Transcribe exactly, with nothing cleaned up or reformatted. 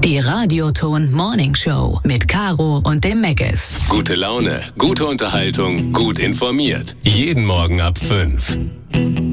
Die Radioton Morning Show mit Caro und dem Meckes. Gute Laune, gute Unterhaltung, gut informiert. Jeden Morgen ab fünf.